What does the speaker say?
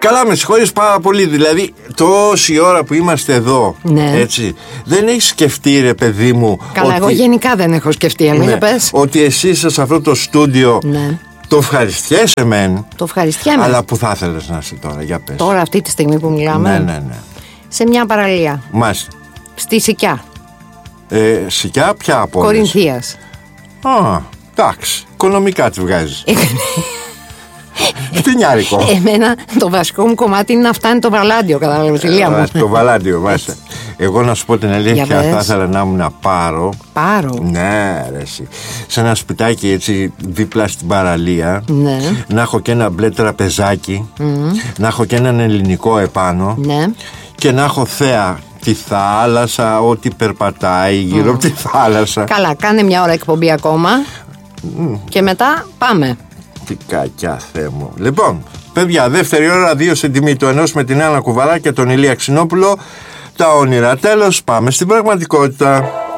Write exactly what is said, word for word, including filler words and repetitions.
Καλά, με συγχωρείς πάρα πολύ. Δηλαδή, τόση ώρα που είμαστε εδώ, ναι. έτσι, δεν έχεις σκεφτεί, ρε παιδί μου. Καλά, ότι... εγώ γενικά δεν έχω σκεφτεί, αν ναι. πες. Ότι εσύ είσαι σε αυτό το στούντιο. Ναι. Το ευχαριστιέσαι μεν. Το ευχαριστιέμαι. Αλλά που θα ήθελες να είσαι τώρα, για πες. Τώρα, αυτή τη στιγμή που μιλάμε. Ναι, ναι, ναι. Σε μια παραλία. Μάλιστα. Στη Σικιά. Ε, Σικιά, ποια από όλες? Κορινθίας. Α, εντάξει. Οικονομικά τη βγάζεις. Φτηνιάρικο. Εμένα το βασικό μου κομμάτι είναι να φτάνει το βαλάντιο, κατάλαβες, Ηλία μου. Το βαλάντιο, μάλιστα. Εγώ να σου πω την αλήθεια, θα ήθελα να μου να πάρω. Πάρω. Ναι, ρε, εσύ. Σε ένα σπιτάκι έτσι δίπλα στην παραλία. Ναι. Να έχω και ένα μπλε τραπεζάκι. Mm. Να έχω και έναν ελληνικό επάνω. Ναι. Και να έχω θέα τη θάλασσα, ό,τι περπατάει γύρω mm. από τη θάλασσα. Καλά, κάνε μια ώρα εκπομπή ακόμα. Mm. Και μετά πάμε. Τι κακιά, Θεέ μου. Λοιπόν, παιδιά, δεύτερη ώρα, δύο στην τιμή του ενός με την Άννα Κουβαρά και τον Ηλία Ξινόπουλο. Τα όνειρα τέλος, πάμε στην πραγματικότητα.